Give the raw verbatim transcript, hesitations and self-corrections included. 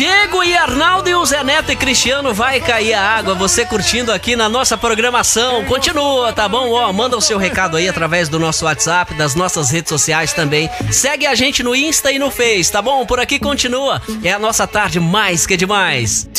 Diego e Arnaldo e o Zé Neto e Cristiano, vai cair a água. Você curtindo aqui na nossa programação. Continua, tá bom? Ó, manda o seu recado aí através do nosso WhatsApp, das nossas redes sociais também. Segue a gente no Insta e no Face, tá bom? Por aqui continua. É a nossa tarde mais que demais.